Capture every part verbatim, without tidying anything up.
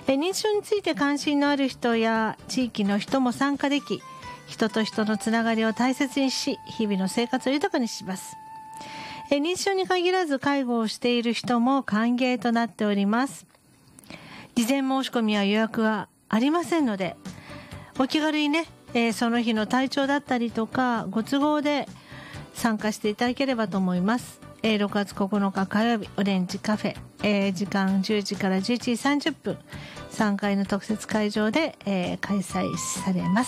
え認知症について関心のある人や地域の人も参加でき、人と人のつながりを大切にし、日々の生活を豊かにします。え認知症に限らず介護をしている人も歓迎となっております。事前申し込みや予約はありませんので、お気軽にね、えー、その日の体調だったりとかご都合で参加していただければと思います。えー、ろくがつここのか火曜日、オレンジカフェ、えー、時間じゅうじからじゅういちじさんじゅっぷん、さんがいの特設会場で、えー、開催されます。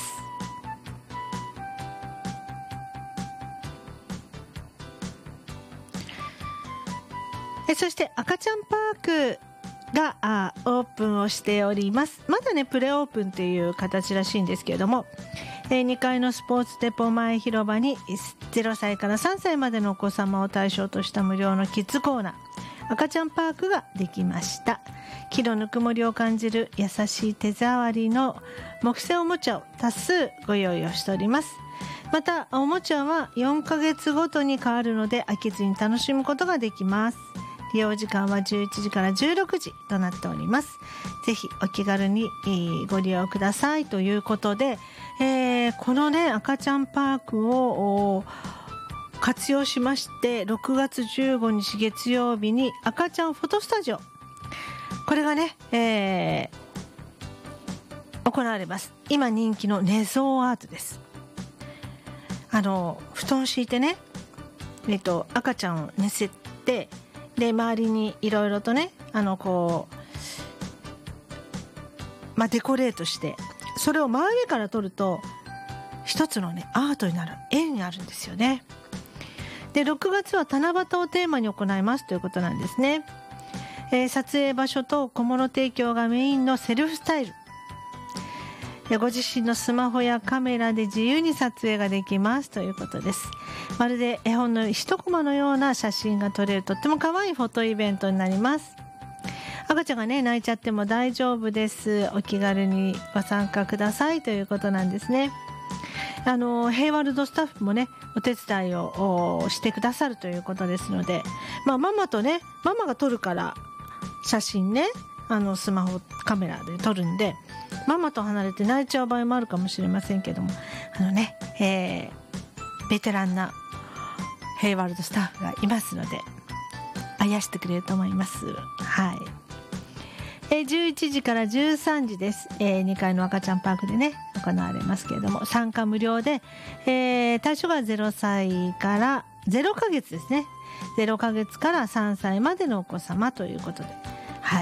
えー、そして赤ちゃんパークがあオープンをしております。まだねプレオープンという形らしいんですけれども、えー、にかいのスポーツデポ前広場にゼロさいからさんさいまでのお子様を対象とした無料のキッズコーナー、赤ちゃんパークができました。木のぬくもりを感じる優しい手触りの木製おもちゃを多数ご用意をしております。またおもちゃはよんかげつごとに変わるので飽きずに楽しむことができます。利用時間はじゅういちじからじゅうろくじとなっております。ぜひお気軽にご利用くださいということで、えー、このね赤ちゃんパークを活用しまして、ろくがつじゅうごにち月曜日に赤ちゃんフォトスタジオ、これがね、えー、行われます。今人気の寝相アートです。あの布団敷いてね、えっと、赤ちゃんを寝せて、で周りにいろいろとね、あのこう、まあ、デコレートして、それを真上から撮ると一つのねアートになる、絵になるんですよね。でろくがつは七夕をテーマに行いますということなんですね。えー、撮影場所と小物提供がメインのセルフスタイルで、ご自身のスマホやカメラで自由に撮影ができますということです。まるで絵本の一コマのような写真が撮れる、とっても可愛いフォトイベントになります。赤ちゃんがね泣いちゃっても大丈夫です。お気軽にご参加くださいということなんですね。あのヘイワールドスタッフもねお手伝いをしてくださるということですので、まあ、ママとねママが撮るから写真ね、あのスマホカメラで撮るんで、ママと離れて泣いちゃう場合もあるかもしれませんけども、あのね、えー、ベテランなヘイワールドスタッフがいますのであやしてくれると思います。はい、えー、じゅういちじからじゅうさんじです。えー、にかいの赤ちゃんパークでね行われますけれども、参加無料で、えー、対象がゼロさいからゼロかげつですね。ゼロかげつからさんさいまでのお子様ということで、はい、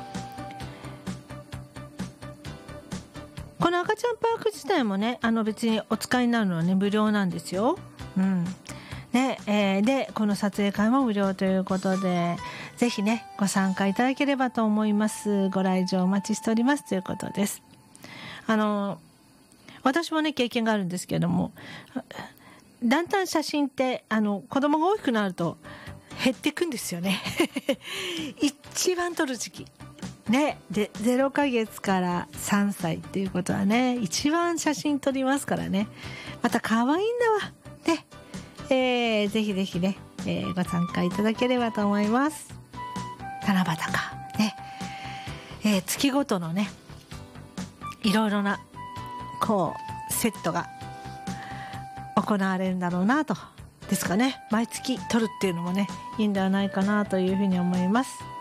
この赤ちゃんパーク自体もね、あの別にお使いになるのはね無料なんですよ。うんねえー、でこの撮影会も無料ということで、ぜひねご参加いただければと思います。ご来場お待ちしておりますということです。あの私もね経験があるんですけれども、だんだん写真ってあの子供が大きくなると減っていくんですよね一番撮る時期ね、でゼロかげつからさんさいっていうことはね一番写真撮りますからね、また可愛いんだわね、えー、ぜひぜひね、えー、ご参加いただければと思います。七夕かね、えー、月ごとのねいろいろなこうセットが行われるんだろうなとですかね。毎月撮るっていうのもねいいんではないかなというふうに思います。